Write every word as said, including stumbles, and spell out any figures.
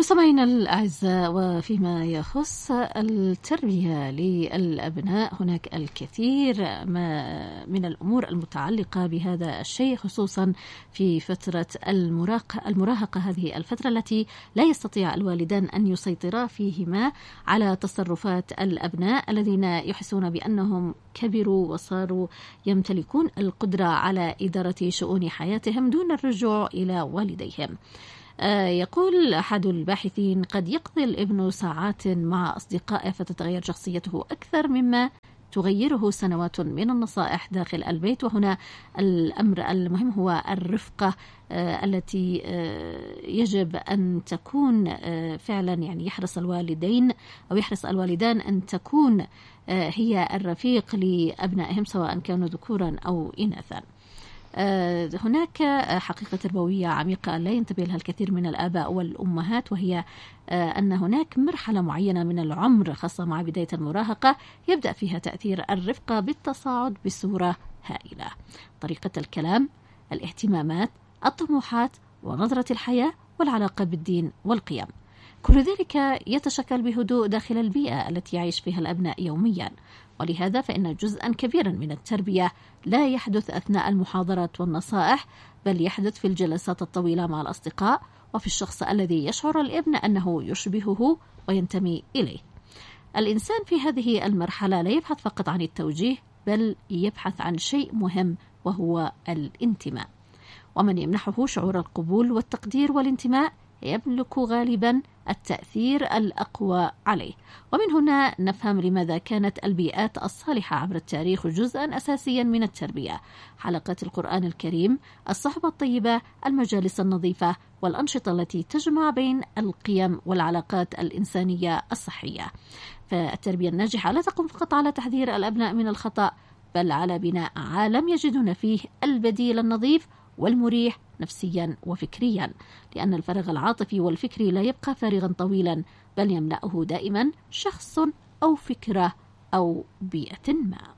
مستمعينا الأعزاء، وفيما يخص التربية للأبناء هناك الكثير ما من الأمور المتعلقة بهذا الشيء، خصوصا في فترة المراهقة، هذه الفترة التي لا يستطيع الوالدان أن يسيطرا فيهما على تصرفات الأبناء الذين يحسون بأنهم كبروا وصاروا يمتلكون القدرة على إدارة شؤون حياتهم دون الرجوع إلى والديهم. يقول أحد الباحثين: قد يقضي الابن ساعات مع أصدقائه فتتغير شخصيته أكثر مما تغيره سنوات من النصائح داخل البيت. وهنا الأمر المهم هو الرفقة التي يجب أن تكون فعلا، يعني يحرص الوالدين أو يحرص الوالدان أن تكون هي الرفيق لأبنائهم سواء كانوا ذكورا أو إناثا. هناك حقيقة تربوية عميقة لا ينتبه لها الكثير من الآباء والأمهات، وهي أن هناك مرحلة معينة من العمر خاصة مع بداية المراهقة يبدأ فيها تأثير الرفقة بالتصاعد بصورة هائلة. طريقة الكلام، الاهتمامات، الطموحات، ونظرة الحياة، والعلاقة بالدين والقيم، كل ذلك يتشكل بهدوء داخل البيئة التي يعيش فيها الأبناء يوميا. ولهذا فإن جزءا كبيرا من التربية لا يحدث أثناء المحاضرات والنصائح، بل يحدث في الجلسات الطويلة مع الأصدقاء وفي الشخص الذي يشعر الابن أنه يشبهه وينتمي إليه. الإنسان في هذه المرحلة لا يبحث فقط عن التوجيه، بل يبحث عن شيء مهم وهو الانتماء. ومن يمنحه شعور القبول والتقدير والانتماء يملك غالبا التأثير الأقوى عليه. ومن هنا نفهم لماذا كانت البيئات الصالحة عبر التاريخ جزءا أساسيا من التربية: حلقات القرآن الكريم، الصحبة الطيبة، المجالس النظيفة، والأنشطة التي تجمع بين القيم والعلاقات الإنسانية الصحية. فالتربية الناجحة لا تقوم فقط على تحذير الأبناء من الخطأ، بل على بناء عالم يجدون فيه البديل النظيف والمريح نفسيا وفكريا، لأن الفراغ العاطفي والفكري لا يبقى فارغا طويلا، بل يملأه دائما شخص أو فكرة أو بيئة ما.